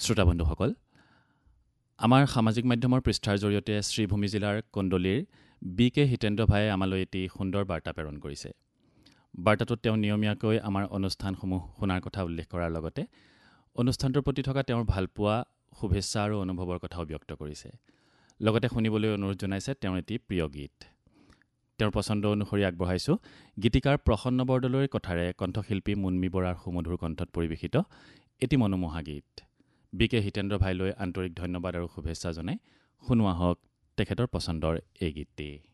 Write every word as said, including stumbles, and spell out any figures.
শ্ৰোতা বন্ধুসকল, আমাৰ সামাজিক মাধ্যমৰ পৃষ্ঠাৰ জৰিয়তে শ্ৰীভূমি জিলাৰ কণ্ডলীৰ বি কে হিতেন্দ্ৰ ভায়ে আমালৈ এটি সুন্দৰ বাৰ্তা প্ৰেৰণ কৰিছে। বাৰ্তাটোত তেওঁ নিয়মীয়াকৈ আমাৰ অনুষ্ঠানসমূহ শুনাৰ কথা উল্লেখ কৰাৰ লগতে অনুষ্ঠানটোৰ প্ৰতি থকা তেওঁৰ ভালপোৱা, শুভেচ্ছা আৰু অনুভৱৰ কথাও ব্যক্ত কৰিছে। লগতে শুনিবলৈ অনুৰোধ জনাইছে তেওঁৰ এটি প্ৰিয় গীত। তেওঁৰ পচন্দ অনুসৰি আগবঢ়াইছোঁ গীতিকাৰ প্ৰসন্ন বৰদলৈৰ কথাৰে কণ্ঠশিল্পী মুন্মী বৰাৰ সুমধুৰ কণ্ঠত পৰিৱেশিত এটি মনোমোহা গীত। বি কে হিতেন্দ্ৰ ভাইলৈ আন্তৰিক ধন্যবাদ আৰু শুভেচ্ছা জনাই শুনোৱা হওক তেখেতৰ পচন্দৰ এই গীতটি।